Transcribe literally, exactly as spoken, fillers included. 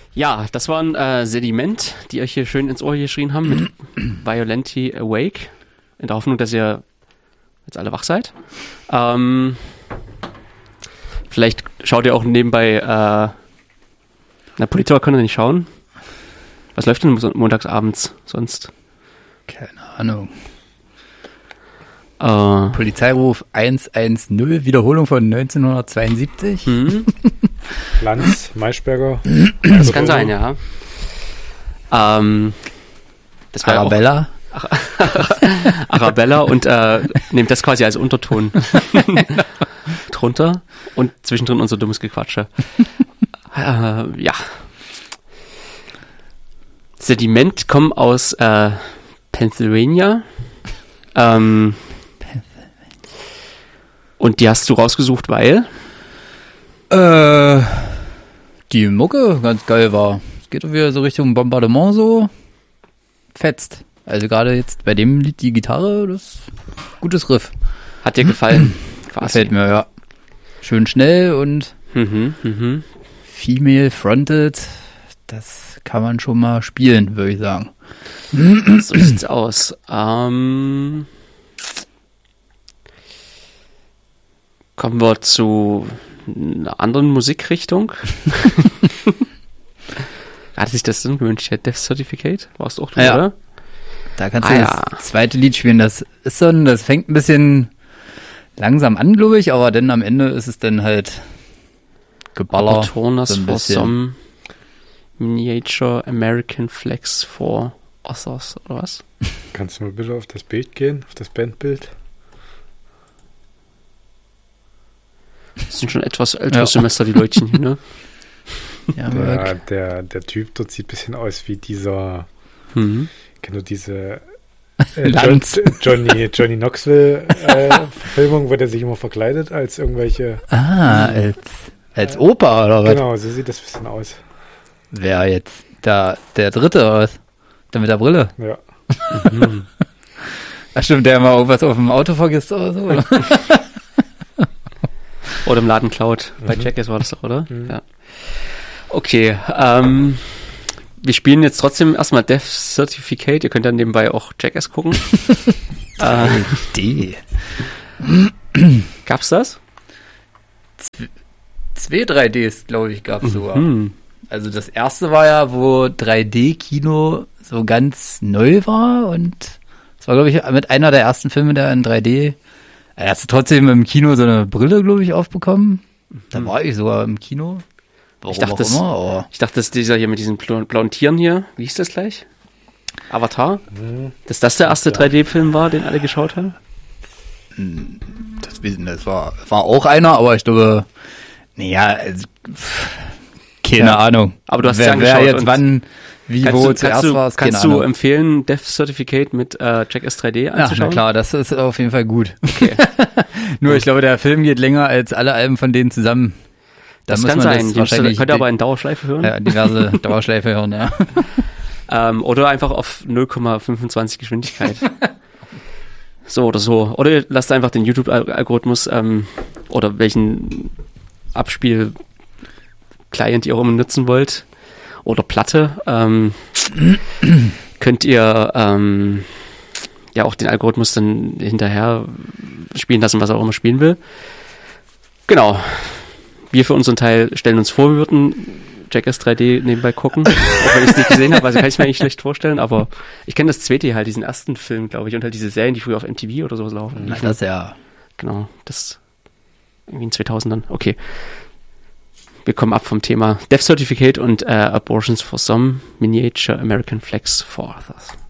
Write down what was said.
Ja, das waren äh, Sediment, die euch hier schön ins Ohr geschrien haben mit Violently Awake. In der Hoffnung, dass ihr jetzt alle wach seid. Ähm, vielleicht schaut ihr auch nebenbei, äh, na, Politor könnt ihr nicht schauen. Was läuft denn montagsabends sonst? Keine Ahnung. Äh, Polizeiruf eins eins null, Wiederholung von neunzehnhundertzweiundsiebzig. hm? Lanz, Maischberger. Das kann sein, ja. Ähm, das war Arabella. Auch Arabella und äh, nehmt das quasi als Unterton drunter und zwischendrin unser dummes Gequatsche. äh, ja. Sediment kommen aus äh, Pennsylvania. Ähm, und die hast du rausgesucht, weil? Äh, die Mucke ganz geil war. Es geht doch wieder so Richtung Bombardement so. Fetzt. Also gerade jetzt bei dem Lied die Gitarre, das gutes Riff. Hat dir gefallen? Gefällt mir, ja. Schön schnell und Mhm, mhm. female fronted. Das kann man schon mal spielen, würde ich sagen. So sieht's aus. Ähm, kommen wir zu einer anderen Musikrichtung. Hat sich das denn gewünscht? Death Certificate? Warst du auch du, Ja. oder? Da kannst Ah, du ja. das zweite Lied spielen. Das ist so ein, das fängt ein bisschen langsam an, glaube ich, aber dann am Ende ist es dann halt geballert. Opportunus so ein for bisschen. some miniature American flags for others, oder was? Kannst du mal bitte auf das Bild gehen, auf das Bandbild? Das sind schon etwas ältere Ja. Semester, die Leutchen hier, ne? Ja, Der, aber der, der Typ dort sieht ein bisschen aus wie dieser, Mhm. kennt du diese äh, John, Lanz. Johnny, Johnny Knoxville äh, Verfilmung, wo der sich immer verkleidet als irgendwelche, ah, als, als Opa oder was? genau, so sieht das ein bisschen aus. Wer jetzt? Da, der dritte oder was? Der mit der Brille? Ja. Mhm. Ach stimmt, der mal irgendwas auf dem Auto vergisst oder so. Oder? Oder im Laden klaut. Bei Mhm. Jackass war das doch, oder? Mhm. Ja. Okay, ähm, wir spielen jetzt trotzdem erstmal Death Certificate. Ihr könnt dann nebenbei auch Jackass gucken. äh, D. gab's das? Zwei drei Ds, glaube ich, gab es sogar. Hm. Also das erste war ja, wo drei D-Kino so ganz neu war und das war, glaube ich, mit einer der ersten Filme, der in drei D. Er hat trotzdem im Kino so eine Brille, glaube ich, aufbekommen. Da war ich sogar im Kino. Warum Ich dachte, auch das- immer, aber Ich dachte, das ist dieser hier mit diesen blauen, blauen Tieren hier. Wie hieß das gleich? Avatar? Mhm. Dass das der erste Ja. drei D-Film war, den alle geschaut haben? das, das war, war auch einer, aber ich glaube, naja, also, pff, keine Ja. Ahnung. Aber du hast es wer, ja wer angeschaut jetzt und wann, wie, Kannst wo du, zuerst kannst du, war, ist keine kannst du Ahnung. empfehlen, Death Certificate mit äh, Jackass drei D Ja, na anzuschauen? klar, das ist auf jeden Fall gut. Okay. Nur ich glaube, der Film geht länger als alle Alben von denen zusammen. Da Das muss kann man sein. das Die müsst ihr- wahrscheinlich könnt ihr aber in Dauerschleife hören. ja, diverse Dauerschleife hören, ja. Ähm, oder einfach auf null Komma fünfundzwanzig Geschwindigkeit. So oder so. Oder ihr lasst einfach den YouTube-Algorithmus ähm, oder welchen Abspiel-Client ihr auch immer nutzen wollt oder Platte, ähm, könnt ihr ähm, ja auch den Algorithmus dann hinterher spielen lassen, was er auch immer spielen will. Genau. Wir für unseren Teil stellen uns vor, wir würden Jackass drei D nebenbei gucken, auch wenn ich es nicht gesehen habe, also kann ich mir eigentlich schlecht vorstellen, aber ich kenne das zweite halt, diesen ersten Film, glaube ich, und halt diese Serien, die früher auf M T V oder sowas laufen. Na, das ja. Genau, das irgendwie in zweitausendern. Okay. Wir kommen ab vom Thema Death Certificate und äh, Abortions for Some, Miniature American Flags for Others.